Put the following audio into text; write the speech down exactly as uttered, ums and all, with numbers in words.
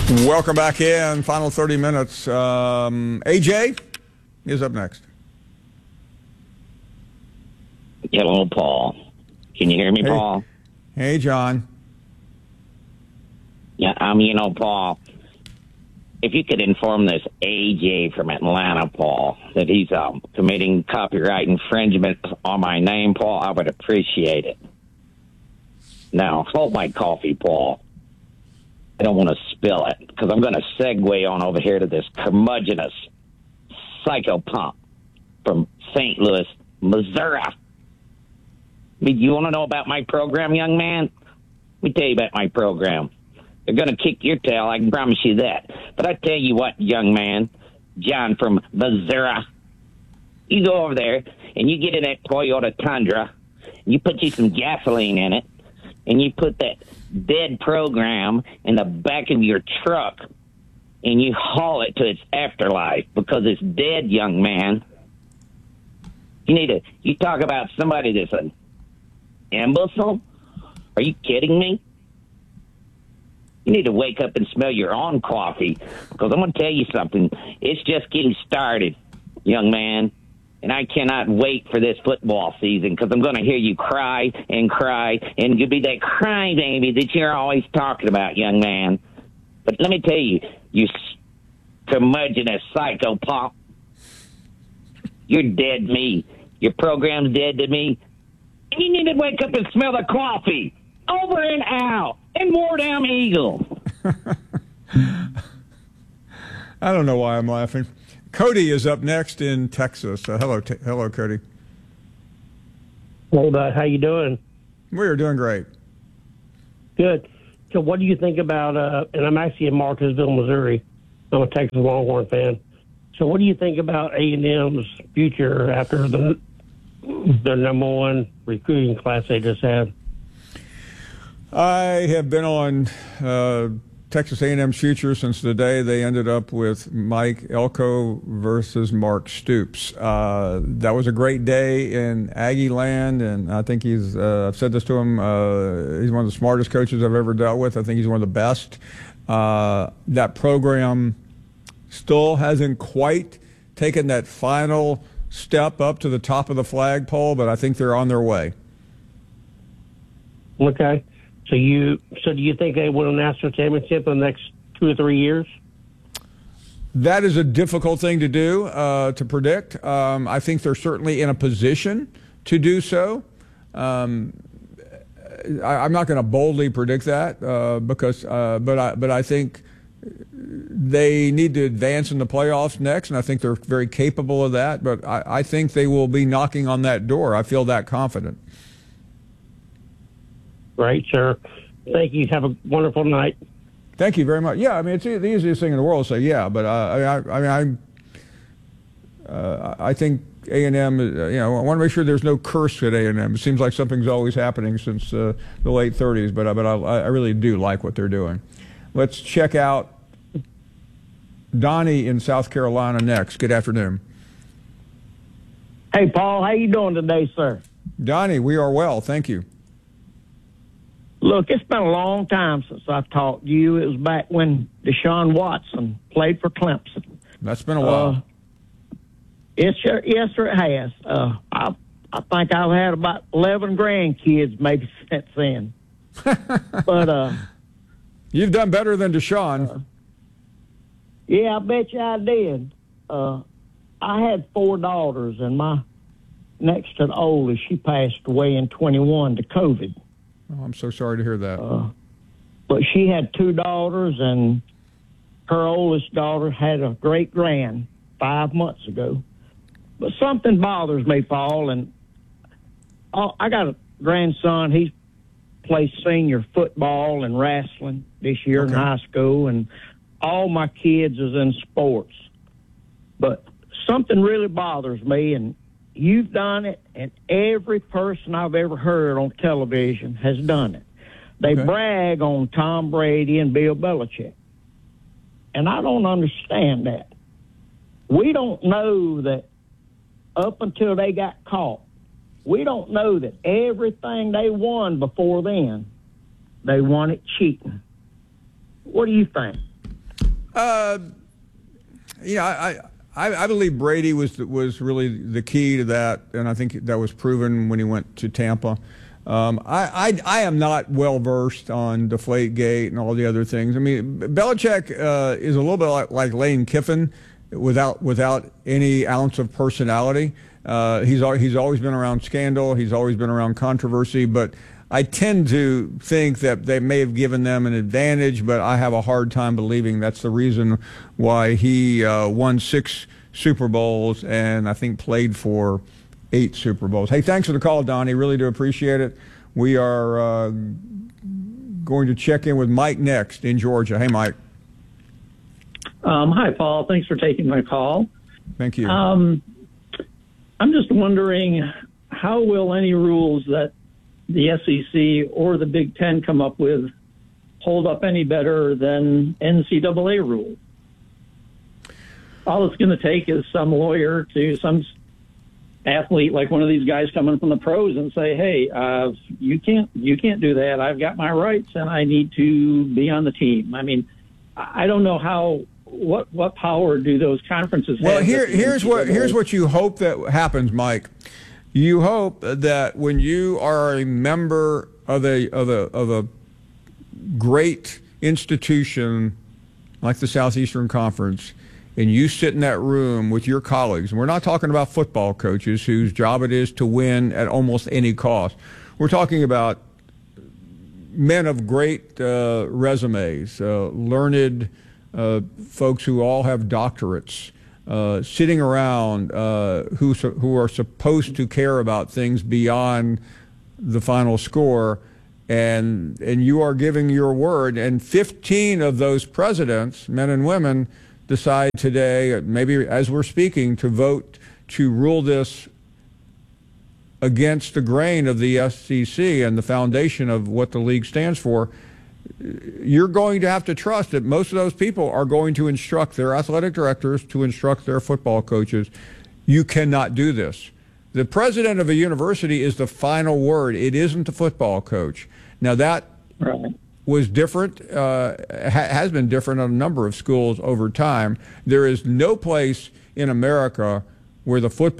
Welcome back in. Final thirty minutes. Um, A J is up next. Hello, Paul. Can you hear me, hey. Paul? Hey, John. Yeah, um, you know, Paul, if you could inform this A J from Atlanta, Paul, that he's um, committing copyright infringement on my name, Paul, I would appreciate it. Now, hold my coffee, Paul. I don't want to spill it, because I'm going to segue on over here to this curmudgeonous psychopomp from Saint Louis, Missouri. I mean, you want to know about my program, young man? Let me tell you about my program. They're going to kick your tail, I can promise you that. But I tell you what, young man, John from Missouri, you go over there and you get in that Toyota Tundra, and you put you some gasoline in it, and you put that dead program in the back of your truck, and you haul it to its afterlife because it's dead, young man. You need to, you talk about somebody that's an imbecile? Are you kidding me? You need to wake up and smell your own coffee, because I'm going to tell you something. It's just getting started, young man. And I cannot wait for this football season, because I'm going to hear you cry and cry, and you'll be that cry baby that you're always talking about, young man. But let me tell you, you curmudgeonous psychopath, you're dead to me. Your program's dead to me. And you need to wake up and smell the coffee. Over and out. And more damn Eagle. I don't know why I'm laughing. Cody is up next in Texas. Uh, hello, t- hello, Cody. Hey, bud. How you doing? We are doing great. Good. So what do you think about, uh, and I'm actually in Martinsville, Missouri. I'm a Texas Longhorn fan. So what do you think about A and M's future after the, the number one recruiting class they just had? I have been on uh, Texas A and M's future since the day they ended up with Mike Elko versus Mark Stoops. Uh, that was a great day in Aggie land, and I think he's, uh, I've said this to him, uh, he's one of the smartest coaches I've ever dealt with. I think he's one of the best. Uh, that program still hasn't quite taken that final step up to the top of the flagpole, but I think they're on their way. Okay. So you, so do you think they win a national championship in the next two or three years? That is a difficult thing to do, uh, to predict. Um, I think they're certainly in a position to do so. Um, I, I'm not going to boldly predict that uh, because, uh, but I, but I think they need to advance in the playoffs next, and I think they're very capable of that. But I, I think they will be knocking on that door. I feel that confident. Right, sir. Thank you. Have a wonderful night. Thank you very much. Yeah, I mean, it's the easiest thing in the world to say yeah, but uh, I, I, I mean, I, uh, I think A and M, uh, you know, I want to make sure there's no curse at A and M. It seems like something's always happening since uh, the late thirties, but, uh, but I, I really do like what they're doing. Let's check out Donnie in South Carolina next. Good afternoon. Hey, Paul, how you doing today, sir? Donnie, we are well, thank you. Look, it's been a long time since I've talked to you. It was back when Deshaun Watson played for Clemson. That's been a while. Uh, yes, sir. Yes, sir, it has. Uh, I, I think I've had about eleven grandkids maybe since then. But uh, you've done better than Deshaun. Uh, yeah, I bet you I did. Uh, I had four daughters, and my next to the oldest, she passed away in twenty-one to COVID. Oh, I'm so sorry to hear that. Uh, but she had two daughters, and her oldest daughter had a great grand five months ago. But something bothers me, Paul, and oh, I got a grandson. He plays senior football and wrestling this year okay. in high school, and all my kids is in sports. But something really bothers me, and you've done it, and every person I've ever heard on television has done it. They okay. brag on Tom Brady and Bill Belichick. And I don't understand that. We don't know that up until they got caught, we don't know that everything they won before then, they won it cheating. What do you think? Uh, yeah, I, I I believe Brady was was really the key to that, and I think that was proven when he went to Tampa. Um, I, I I am not well versed on Deflategate and all the other things. I mean, Belichick uh, is a little bit like, like Lane Kiffin, without without any ounce of personality. Uh, he's al- he's always been around scandal. He's always been around controversy. But I tend to think that they may have given them an advantage, but I have a hard time believing that's the reason why he uh, won six Super Bowls and I think played for eight Super Bowls. Hey, thanks for the call, Donnie. Really do appreciate it. We are uh, going to check in with Mike next in Georgia. Hey, Mike. Um, hi, Paul. Thanks for taking my call. Thank you. Um, I'm just wondering, how will any rules that the S E C or the Big Ten come up with hold up any better than N C double A rules? All it's going to take is some lawyer to some athlete, like one of these guys coming from the pros, and say, "Hey, uh, you can't, you can't do that. I've got my rights, and I need to be on the team." I mean, I don't know how. What what power do those conferences have? Well, here here's what here's what you hope that happens, Mike. You hope that when you are a member of a of a of a great institution like the Southeastern Conference, and you sit in that room with your colleagues, and we're not talking about football coaches whose job it is to win at almost any cost. We're talking about men of great uh, resumes, uh, learned uh, folks who all have doctorates, uh, sitting around uh, who who are supposed to care about things beyond the final score, and and you are giving your word. And fifteen of those presidents, men and women, decide today, maybe as we're speaking, to vote to rule this against the grain of the S E C and the foundation of what the league stands for. You're going to have to trust that most of those people are going to instruct their athletic directors to instruct their football coaches. You cannot do this. The president of a university is the final word. It isn't the football coach. Now that Right. was different, uh, ha- has been different on a number of schools over time. There is no place in America where the football